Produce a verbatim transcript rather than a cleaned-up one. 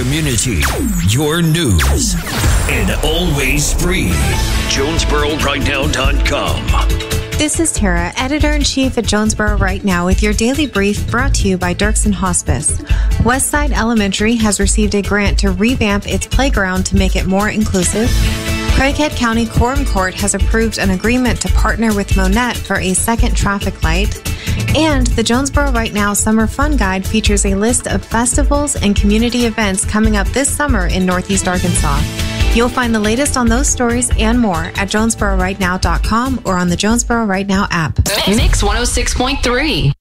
community, your news, and always free. Jonesboro Right Now dot com. This is Tara, Editor-in-Chief at Jonesboro Right Now, with your daily brief brought to you by Dirksen Hospice. Westside Elementary has received a grant to revamp its playground to make it more inclusive. Craighead County Quorum Court has approved an agreement to partner with Monette for a second traffic light. And the Jonesboro Right Now Summer Fun Guide features a list of festivals and community events coming up this summer in Northeast Arkansas. You'll find the latest on those stories and more at Jonesboro Right Now dot com or on the Jonesboro Right Now app. Mix one oh six point three.